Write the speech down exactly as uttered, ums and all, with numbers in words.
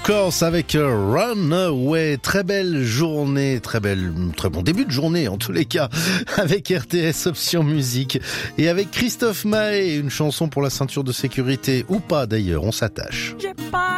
Course avec Runaway. Très belle journée, très belle, très bon début de journée en tous les cas avec R T S Option Musique et avec Christophe Maé, une chanson pour la ceinture de sécurité ou pas d'ailleurs, on s'attache.